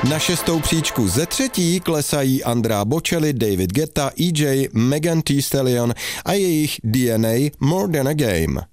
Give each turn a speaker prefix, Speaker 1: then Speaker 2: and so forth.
Speaker 1: Na 6. příčku ze 3. klesají Andrea Bocelli, David Guetta, EJ, Megan Thee Stallion a jejich DNA More Than a Game.